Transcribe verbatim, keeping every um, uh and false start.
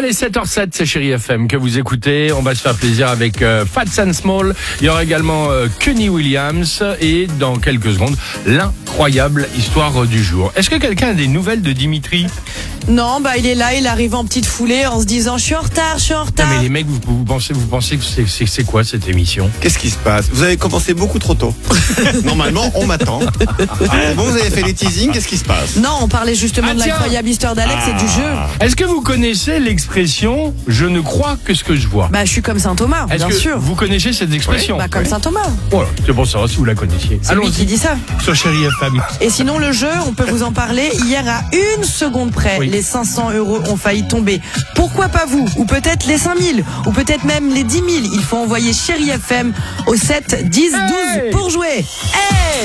Allez, sept heures sept, c'est Chérie F M que vous écoutez. On va se faire plaisir avec euh, Fats and Small. Il y aura également euh, Kenny Williams. Et dans quelques secondes, l'incroyable histoire du jour. Est-ce que quelqu'un a des nouvelles de Dimitri ? Non, bah il est là, il arrive en petite foulée en se disant je suis en retard, je suis en retard. Non mais les mecs, vous, vous pensez, vous pensez que c'est, c'est, c'est quoi cette émission ? Qu'est-ce qui se passe ? Vous avez commencé beaucoup trop tôt. Normalement, on m'attend. Ah, bon, vous avez fait les teasings, qu'est-ce qui se passe ? Non, on parlait justement Ah, de tiens. l'incroyable histoire d'Alex Ah. et du jeu. Est-ce que vous connaissez l'expression « je ne crois que ce que je vois » ? Bah je suis comme Saint Thomas, Est-ce bien que sûr. vous connaissez cette expression ? Bah comme Oui. Saint Thomas. Voilà, c'est pour savoir si vous la connaissiez. C'est lui Allons-y qui dit ça. sur Chérie F M. Et sinon le jeu, on peut vous en parler. Hier à une seconde près, Oui. les cinq cents euros ont failli tomber. Pourquoi pas vous ? Ou peut-être les cinq mille ? Ou peut-être même les dix mille ? Il faut envoyer Chérie F M au sept dix douze Hey pour jouer. Hey